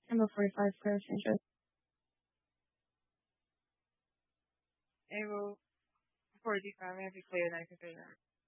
I'm a 45 person. Just Able 45 minutes to clear that container.